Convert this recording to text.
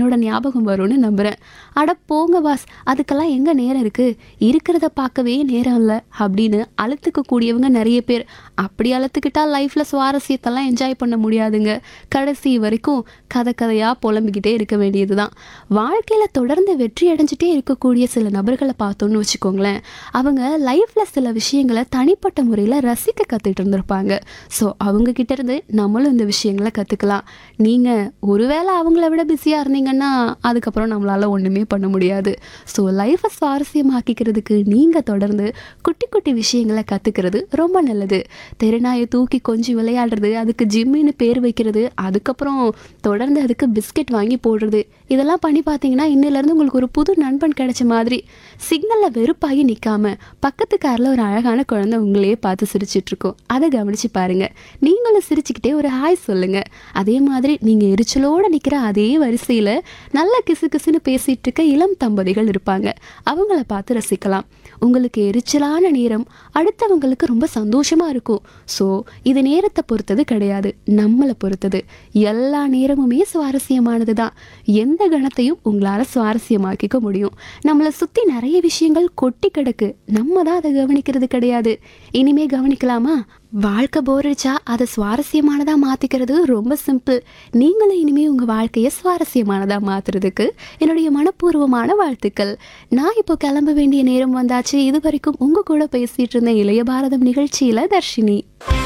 என்னோட ஞாபகம் வரும்னு நம்புகிறேன். அட போங்க பாஸ், அதுக்கெல்லாம் எங்கே நேரம் இருக்குது, இருக்கிறத பார்க்கவே நேரம் இல்லை அப்படின்னு அழுத்துக்க கூடியவங்க நிறைய பேர். அப்படி அழுத்துக்கிட்டால் லைஃப்பில் சுவாரஸ்யத்தெல்லாம் என்ஜாய் பண்ண முடியாதுங்க. கடைசி வரைக்கும் கதையாக புலம்பிக்கிட்டே இருக்க வேண்டியது தான். வாழ்க்கையில் தொடர்ந்து வெற்றி அடைஞ்சிட்டே இருக்கக்கூடிய சில நபர்களை பார்த்தோன்னு வச்சுக்கோங்களேன், அவங்க லைஃப்பில் சில விஷயங்களை தனிப்பட்ட முறையில் ரசிக்க கற்றுட்டு இருந்திருப்பாங்க. ஸோ அவங்கக்கிட்ட இருந்து நம்மளும் இந்த விஷயங்களை கற்றுக்கலாம். நீங்கள் ஒருவேளை அவங்கள விட பிஸியாக இருந்தீங்கன்னா அதுக்கப்புறம் நம்மளால் ஒன்றுமே பண்ண முடியாது. ஸோ லைஃப்பை சுவாரஸ்யமாக்கிக்கிறதுக்கு நீங்கள் தொடர்ந்து குட்டி குட்டி விஷயங்களை கற்றுக்கிறது ரொம்ப நல்லது. தெருநாயை தூக்கி கொஞ்சம் விளையாடுறது, அதுக்கு ஜிம்மின்னு பேர் வைக்கிறது, அதுக்கப்புறம் தொடர்ந்து அதுக்கு பிஸ்கெட் வாங்கி போடுறது, இதெல்லாம் பண்ணி பார்த்தீங்கன்னா இன்னிலேருந்து உங்களுக்கு ஒரு புது நண்பன் கிடைச்ச மாதிரி. சிக்னலில் வெறுப்பாகி நிற்காம பக்கத்து காரில் ஒரு அழகான குழந்தை உங்களையே பார்த்து சிரிச்சிட்ருக்கோம், அதை கவனித்து பாருங்கள். நீங்களும் சிரிச்சுக்கிட்டே ஒரு ஹாய் சொல்லுங்கள். அதே மாதிரி நீங்கள் எரிச்சலோடு நிற்கிற அதே வரிசையில் நல்ல கிசு கிசுன்னு பேசிகிட்டு இருக்க இளம் தம்பதிகள் இருப்பாங்க, அவங்கள பார்த்து ரசிக்கலாம். உங்களுக்கு எரிச்சலான நேரம் அடுத்தவங்களுக்கு ரொம்ப சந்தோஷமாக இருக்கும். ஸோ இது நேரத்தை பொறுத்தது கிடையாது, நம்மளை பொறுத்தது. எல்லா நேரமுமே சுவாரஸ்யமானது தான். எந்த கணத்தையும் உங்களால் சுவாரஸ்யமாக்கிக்க முடியும். நம்மளை சுற்றி நிறைய விஷயங்கள் கொட்டி கிடக்கு, நம்ம தான் அதை கவனிக்கிறது கிடையாது. இனிமே கவனிக்கலாமா? வாழ்க்கை போர் அடிச்சா அதை சுவாரஸ்யமானதாக மாற்றிக்கிறது ரொம்ப சிம்பிள். நீங்களும் இனிமேல் உங்கள் வாழ்க்கையை சுவாரஸ்யமானதாக மாற்றுறதுக்கு என்னுடைய மனப்பூர்வமான வாழ்த்துக்கள். நான் இப்போ கிளம்ப வேண்டிய நேரம் வந்தாச்சு. இது வரைக்கும் உங்கள் கூட பேசிகிட்டு இருந்த இளைய பாரதம் நிகழ்ச்சியில் தர்ஷினி.